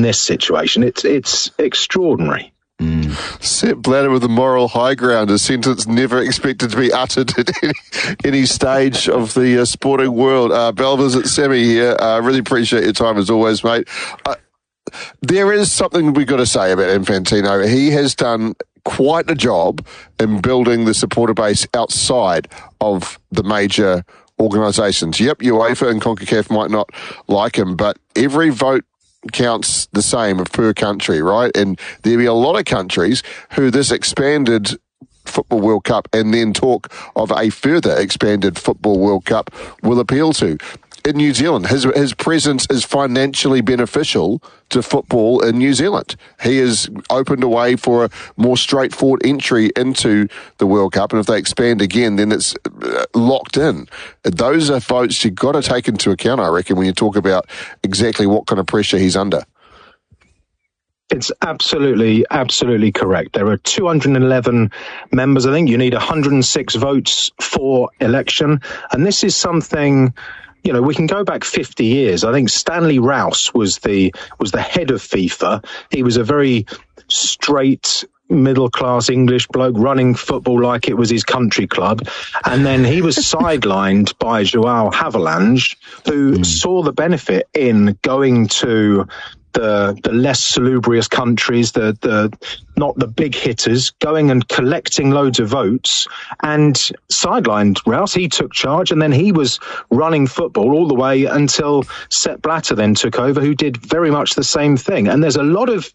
this situation. It's extraordinary. Sepp Blatter with the moral high ground, a sentence never expected to be uttered at any stage of the sporting world. Belvers, it's Sammy here. Really appreciate your time as always, mate. There is something we've got to say about Infantino. He has done quite a job in building the supporter base outside of the major organisations. Yep, UEFA and CONCACAF might not like him, but every vote counts the same per country, right? And there'll be a lot of countries who this expanded Football World Cup and then talk of a further expanded Football World Cup will appeal to. In New Zealand, his presence is financially beneficial to football in New Zealand. He has opened a way for a more straightforward entry into the World Cup, and if they expand again, then it's locked in. Those are votes you've got to take into account, I reckon, when you talk about exactly what kind of pressure he's under. It's absolutely correct. There are 211 members. I think you need 106 votes for election, and this is something... You know, we can go back 50 years. I think Stanley Rouse was the head of FIFA. He was a very straight, middle-class English bloke running football like it was his country club. And then he was sidelined by João Havelange, who saw the benefit in going to the less salubrious countries, the not the big hitters, going and collecting loads of votes, and sidelined Rouse. He took charge, and then he was running football all the way until Sepp Blatter then took over, who did very much the same thing. And there's a lot of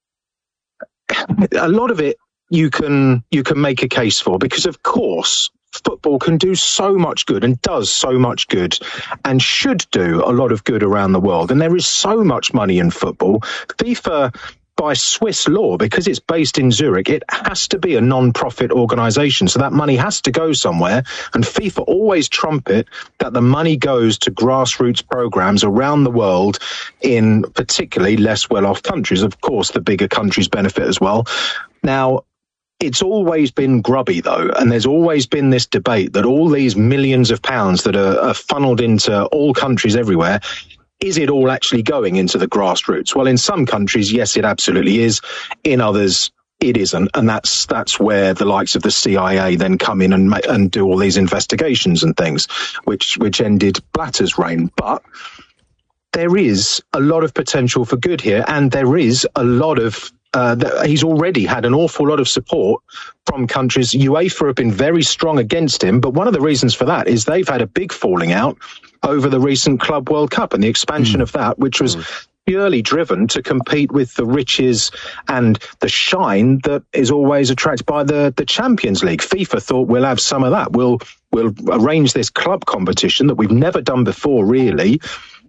it you can make a case for, because of course football can do so much good and does so much good and should do a lot of good around the world. And there is so much money in football. FIFA, by Swiss law, because it's based in Zurich, it has to be a non-profit organisation. So that money has to go somewhere. And FIFA always trumpet that the money goes to grassroots programmes around the world in particularly less well-off countries. Of course, the bigger countries benefit as well. Now, it's always been grubby, though, and there's always been this debate that all these millions of pounds that are funneled into all countries everywhere, is it all actually going into the grassroots? Well, in some countries, yes, it absolutely is. In others, it isn't, and that's where the likes of the CIA then come in and do all these investigations and things, which ended Blatter's reign. But there is a lot of potential for good here, and there is a lot of he's already had an awful lot of support from countries. UEFA have been very strong against him, but one of the reasons for that is they've had a big falling out over the recent Club World Cup and the expansion of that, which was purely driven to compete with the riches and the shine that is always attracted by the Champions League. FIFA thought, we'll have some of that. We'll arrange this club competition that we've never done before, really,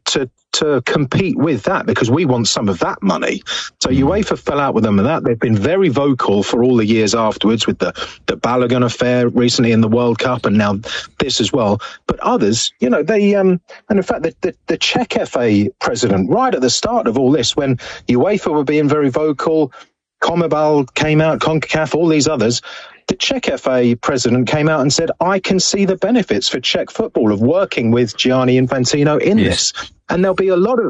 to compete with that, because we want some of that money. So UEFA fell out with them and that. They've been very vocal for all the years afterwards, with the Balogun affair recently in the World Cup, and now this as well. But others, you know, they and in fact the Czech FA president, right at the start of all this, when UEFA were being very vocal, CONMEBOL came out, CONCACAF, all these others, the Czech FA president came out and said, I can see the benefits for Czech football of working with Gianni Infantino in this. And there'll be a lot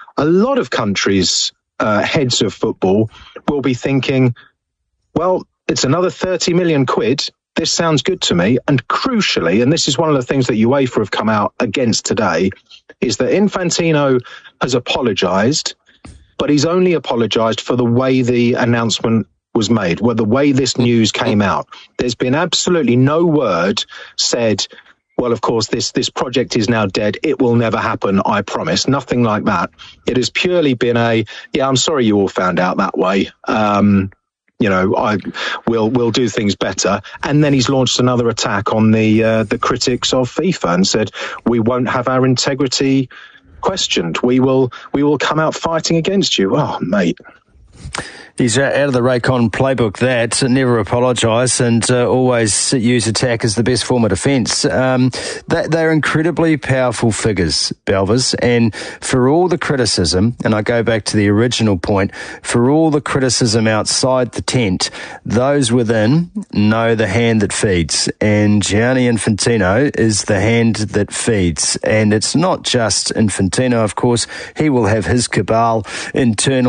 of countries, heads of football, will be thinking, well, it's another 30 million quid. This sounds good to me. And crucially, and this is one of the things that UEFA have come out against today, is that Infantino has apologised, but he's only apologised for the way the announcement was made, the way this news came out. There's been absolutely no word said, well, of course, this project is now dead. It will never happen, I promise. Nothing like that. It has purely been I'm sorry you all found out that way. We'll do things better. And then he's launched another attack on the critics of FIFA and said, we won't have our integrity questioned. We will come out fighting against you. Oh, mate. He's out of the Raycon playbook, that never apologise and always use attack as the best form of defence. They're incredibly powerful figures, Belvers, and for all the criticism, and I go back to the original point, for all the criticism outside the tent, those within know the hand that feeds, and Gianni Infantino is the hand that feeds. And it's not just Infantino, of course. He will have his cabal internal